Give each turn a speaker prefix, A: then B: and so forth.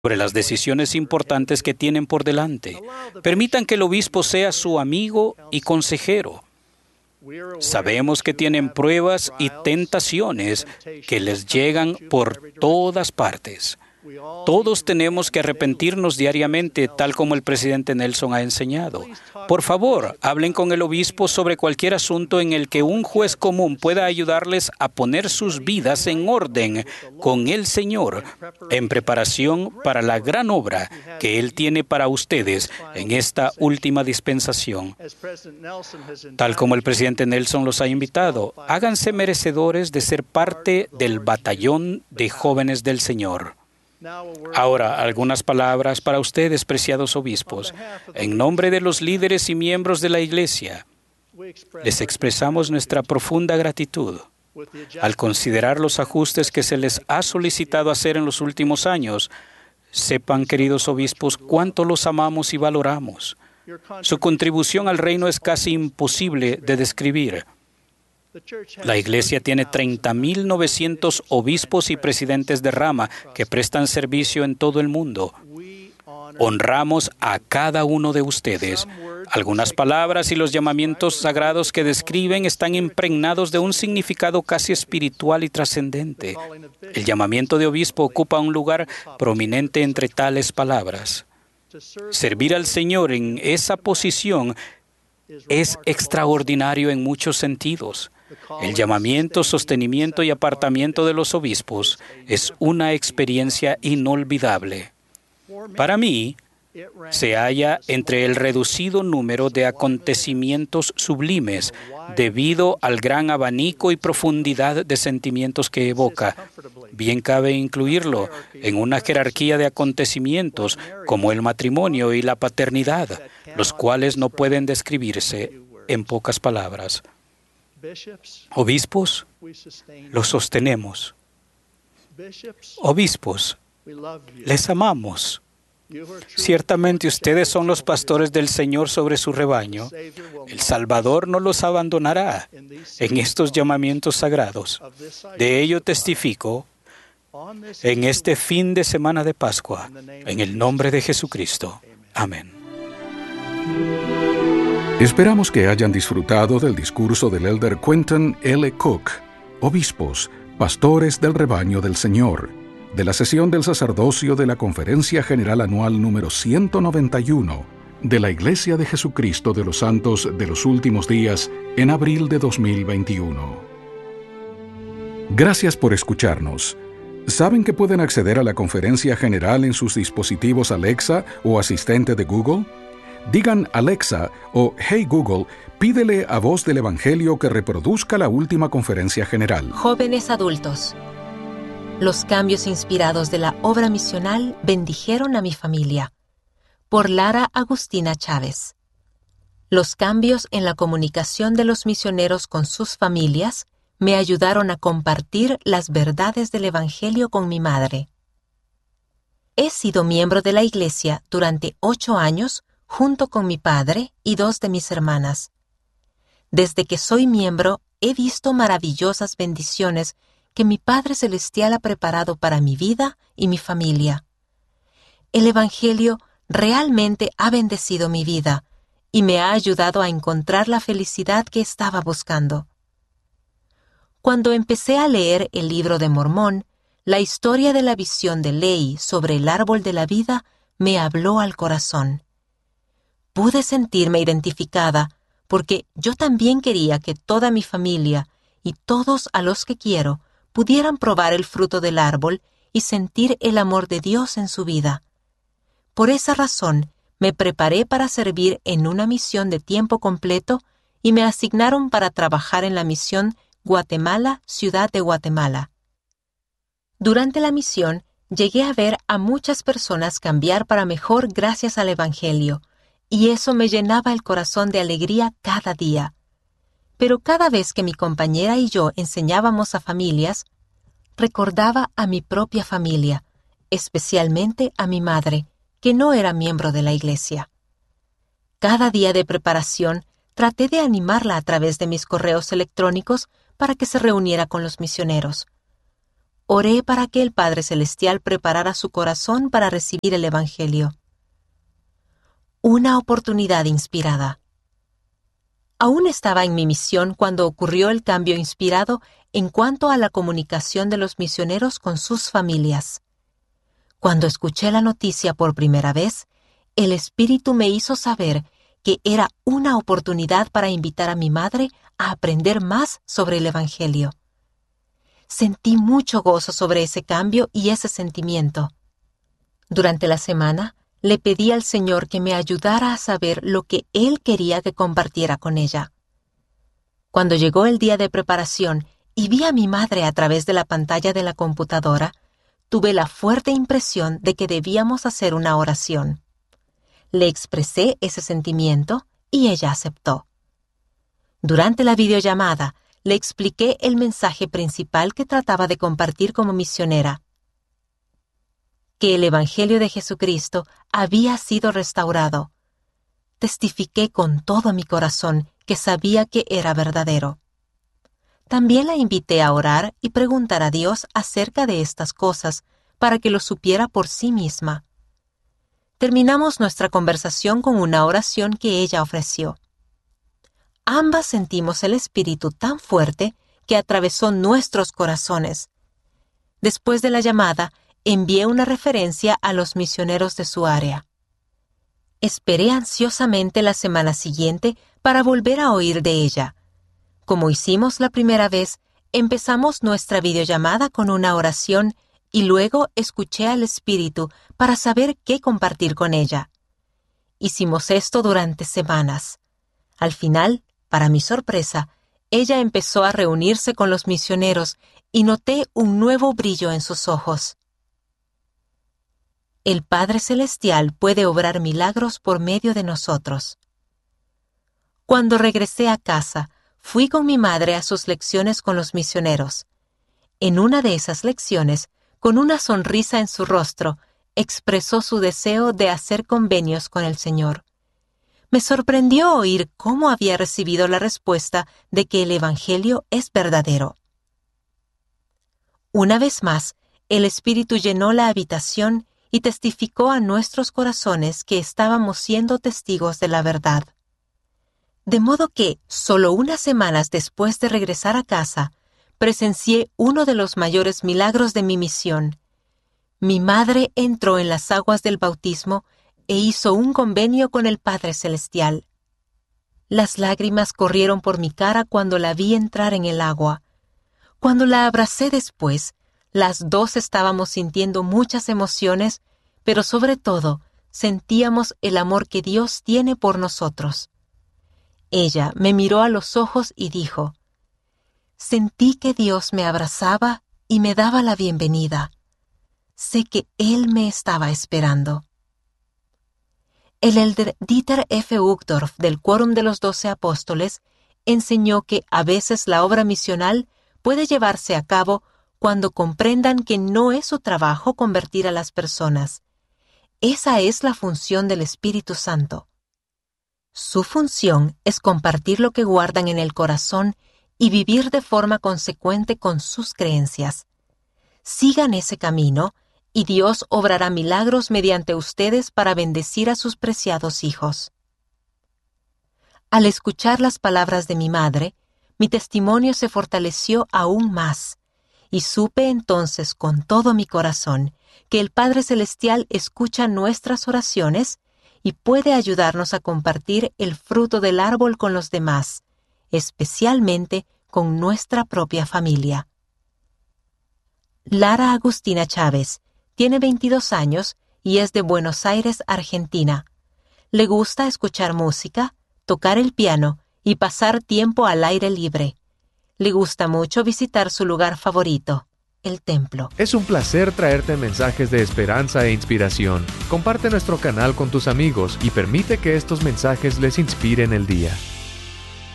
A: sobre las decisiones importantes que tienen por delante. Permitan que el obispo sea su amigo y consejero. Sabemos que tienen pruebas y tentaciones que les llegan por todas partes. Todos tenemos que arrepentirnos diariamente, tal como el presidente Nelson ha enseñado. Por favor, hablen con el obispo sobre cualquier asunto en el que un juez común pueda ayudarles a poner sus vidas en orden con el Señor, en preparación para la gran obra que Él tiene para ustedes en esta última dispensación. Tal como el presidente Nelson los ha invitado, háganse merecedores de ser parte del batallón de jóvenes del Señor. Ahora, algunas palabras para ustedes, preciados obispos. En nombre de los líderes y miembros de la Iglesia, les expresamos nuestra profunda gratitud al considerar los ajustes que se les ha solicitado hacer en los últimos años. Sepan, queridos obispos, cuánto los amamos y valoramos. Su contribución al reino es casi imposible de describir. La Iglesia tiene 30.900 obispos y presidentes de rama que prestan servicio en todo el mundo. Honramos a cada uno de ustedes. Algunas palabras y los llamamientos sagrados que describen están impregnados de un significado casi espiritual y trascendente. El llamamiento de obispo ocupa un lugar prominente entre tales palabras. Servir al Señor en esa posición es extraordinario en muchos sentidos. El llamamiento, sostenimiento y apartamiento de los obispos es una experiencia inolvidable. Para mí, se halla entre el reducido número de acontecimientos sublimes debido al gran abanico y profundidad de sentimientos que evoca. Bien cabe incluirlo en una jerarquía de acontecimientos como el matrimonio y la paternidad, los cuales no pueden describirse en pocas palabras. Obispos, los sostenemos. Obispos, les amamos. Ciertamente ustedes son los pastores del Señor sobre su rebaño. El Salvador no los abandonará en estos llamamientos sagrados. De ello testifico en este fin de semana de Pascua, en el nombre de Jesucristo. Amén.
B: Esperamos que hayan disfrutado del discurso del elder Quentin L. Cook, obispos, pastores del rebaño del Señor, de la sesión del sacerdocio de la Conferencia General Anual número 191 de la Iglesia de Jesucristo de los Santos de los Últimos Días en abril de 2021. Gracias por escucharnos. ¿Saben que pueden acceder a la Conferencia General en sus dispositivos Alexa o asistente de Google? Digan Alexa o Hey Google, pídele a Voz del Evangelio que reproduzca la última Conferencia General.
C: Jóvenes adultos. Los cambios inspirados de la obra misional bendijeron a mi familia. Por Lara Agustina Chávez. Los cambios en la comunicación de los misioneros con sus familias me ayudaron a compartir las verdades del Evangelio con mi madre. He sido miembro de la Iglesia durante 8 años junto con mi padre y 2 de mis hermanas. Desde que soy miembro, he visto maravillosas bendiciones que mi Padre Celestial ha preparado para mi vida y mi familia. El Evangelio realmente ha bendecido mi vida y me ha ayudado a encontrar la felicidad que estaba buscando. Cuando empecé a leer el Libro de Mormón, la historia de la visión de Lehi sobre el árbol de la vida me habló al corazón. Pude sentirme identificada porque yo también quería que toda mi familia y todos a los que quiero pudieran probar el fruto del árbol y sentir el amor de Dios en su vida. Por esa razón, me preparé para servir en una misión de tiempo completo y me asignaron para trabajar en la misión Guatemala, Ciudad de Guatemala. Durante la misión, llegué a ver a muchas personas cambiar para mejor gracias al Evangelio, y eso me llenaba el corazón de alegría cada día. Pero cada vez que mi compañera y yo enseñábamos a familias, recordaba a mi propia familia, especialmente a mi madre, que no era miembro de la Iglesia. Cada día de preparación traté de animarla a través de mis correos electrónicos para que se reuniera con los misioneros. oré para que el Padre Celestial preparara su corazón para recibir el Evangelio. Una oportunidad inspirada. Aún estaba en mi misión cuando ocurrió el cambio inspirado en cuanto a la comunicación de los misioneros con sus familias. Cuando escuché la noticia por primera vez, el Espíritu me hizo saber que era una oportunidad para invitar a mi madre a aprender más sobre el Evangelio. Sentí mucho gozo sobre ese cambio y ese sentimiento. Durante la semana, le pedí al Señor que me ayudara a saber lo que Él quería que compartiera con ella. Cuando llegó el día de preparación y vi a mi madre a través de la pantalla de la computadora, tuve la fuerte impresión de que debíamos hacer una oración. Le expresé ese sentimiento y ella aceptó. Durante la videollamada, le expliqué el mensaje principal que trataba de compartir como misionera: que el Evangelio de Jesucristo había sido restaurado. Testifiqué con todo mi corazón que sabía que era verdadero. También la invité a orar y preguntar a Dios acerca de estas cosas para que lo supiera por sí misma. Terminamos nuestra conversación con una oración que ella ofreció. Ambas sentimos el Espíritu tan fuerte que atravesó nuestros corazones. Después de la llamada, envié una referencia a los misioneros de su área. Esperé ansiosamente la semana siguiente para volver a oír de ella. Como hicimos la primera vez, empezamos nuestra videollamada con una oración y luego escuché al Espíritu para saber qué compartir con ella. Hicimos esto durante semanas. Al final, para mi sorpresa, ella empezó a reunirse con los misioneros y noté un nuevo brillo en sus ojos. El Padre Celestial puede obrar milagros por medio de nosotros. Cuando regresé a casa, fui con mi madre a sus lecciones con los misioneros. En una de esas lecciones, con una sonrisa en su rostro, expresó su deseo de hacer convenios con el Señor. Me sorprendió oír cómo había recibido la respuesta de que el Evangelio es verdadero. Una vez más, el Espíritu llenó la habitación y testificó a nuestros corazones que estábamos siendo testigos de la verdad. De modo que, solo unas semanas después de regresar a casa, presencié uno de los mayores milagros de mi misión. Mi madre entró en las aguas del bautismo e hizo un convenio con el Padre Celestial. Las lágrimas corrieron por mi cara cuando la vi entrar en el agua. Cuando la abracé después, las dos estábamos sintiendo muchas emociones, pero sobre todo sentíamos el amor que Dios tiene por nosotros. Ella me miró a los ojos y dijo: «Sentí que Dios me abrazaba y me daba la bienvenida. Sé que Él me estaba esperando». El elder Dieter F. Uchtdorf del Quórum de los 12 Apóstoles enseñó que a veces la obra misional puede llevarse a cabo cuando comprendan que no es su trabajo convertir a las personas. Esa es la función del Espíritu Santo. Su función es compartir lo que guardan en el corazón y vivir de forma consecuente con sus creencias. Sigan ese camino y Dios obrará milagros mediante ustedes para bendecir a sus preciados hijos. Al escuchar las palabras de mi madre, mi testimonio se fortaleció aún más, y supe entonces con todo mi corazón que el Padre Celestial escucha nuestras oraciones y puede ayudarnos a compartir el fruto del árbol con los demás, especialmente con nuestra propia familia. Lara Agustina Chávez tiene 22 años y es de Buenos Aires, Argentina. Le gusta escuchar música, tocar el piano y pasar tiempo al aire libre. Le gusta mucho visitar su lugar favorito, el templo.
D: Es un placer traerte mensajes de esperanza e inspiración. Comparte nuestro canal con tus amigos y permite que estos mensajes les inspiren el día.